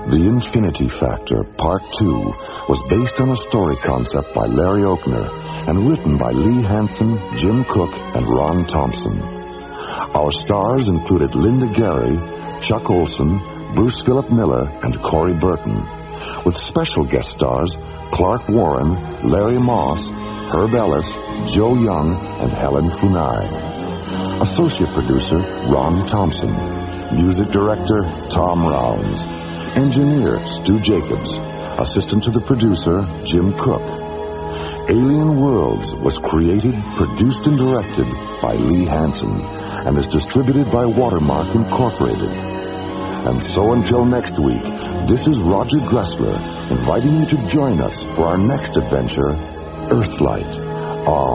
The Infinity Factor, Part 2, was based on a story concept by Larry Oakner and written by Lee Hansen, Jim Cook, and Ron Thompson. Our stars included Linda Gary, Chuck Olson, Bruce Philip Miller, and Corey Burton, with special guest stars Clark Warren, Larry Moss, Herb Ellis, Joe Young, and Helen Funai. Associate producer Ron Thompson. Music director Tom Rounds. Engineer Stu Jacobs. Assistant to the producer Jim Cook. Alien Worlds was created, produced, and directed by Lee Hansen and is distributed by Watermark Incorporated. And so until next week, this is Roger Dressler inviting you to join us for our next adventure, Earthlight, on